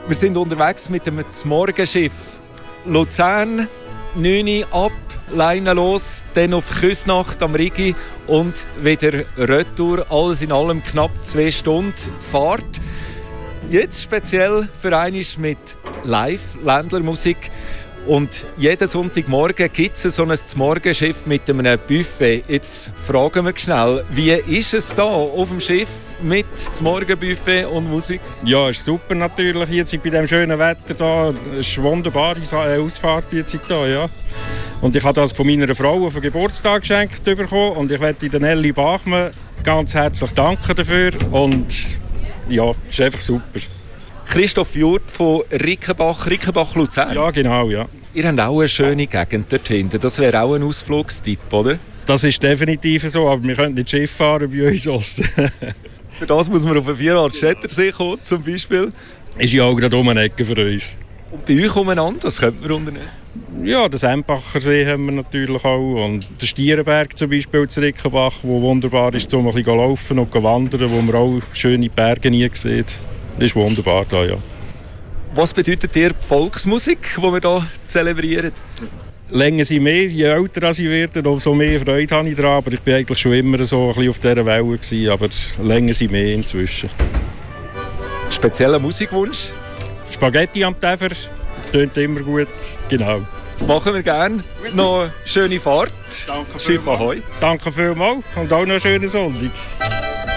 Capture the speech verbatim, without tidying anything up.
Wir sind unterwegs mit dem Zmorgenschiff. Luzern, neun Uhr ab, Leine los, dann auf Küsnacht am Rigi und wieder Retour. Alles in allem knapp zwei Stunden Fahrt. Jetzt speziell für einmal mit Live-Ländlermusik. Und jeden Sonntagmorgen gibt es so ein Zmorgenschiff mit einem Buffet. Jetzt fragen wir schnell, wie ist es da auf dem Schiff mit Zmorgenbuffet und Musik? Ja, ist super natürlich. Jetzt bei diesem schönen Wetter da. Es ist eine wunderbare Ausfahrt jetzt da, ja. Und ich habe das von meiner Frau auf den Geburtstag geschenkt bekommen. Und ich möchte den Elli Bachmann ganz herzlich danken dafür. Und ja, ist einfach super. Christoph Jurt von Rickenbach, Rickenbach Luzern. Ja, genau, ja. Ihr habt auch eine schöne Gegend dort hinten. Das wäre auch ein Ausflugstipp, oder? Das ist definitiv so, aber wir können nicht Schiff fahren bei uns Osten. Für das muss man auf den Vierrad-Städtersee kommen, zum Beispiel. Ist ja auch gerade um eine Ecke für uns. Und bei euch umeinander, was könnte man unternehmen? Ja, den Sempacher See haben wir natürlich auch. Und den Stierenberg zum Beispiel zu Rickenbach, wo wunderbar ist, um ein bisschen laufen und wandern, wo man auch schöne Berge nie sieht. Das ist wunderbar da, ja. Was bedeutet dir die Volksmusik, die wir hier zelebrieren? Länger sind mehr, je älter ich werde, umso mehr Freude habe ich daran. Aber ich war eigentlich schon immer so ein bisschen auf dieser Welle gewesen, aber länger sind mehr inzwischen. Spezieller Musikwunsch? Spaghetti am Tefer, tönt immer gut, genau. Machen wir gerne. Noch eine schöne Fahrt. Danke Schiff Ahoi. Danke vielmals und auch noch einen schönen Sonntag.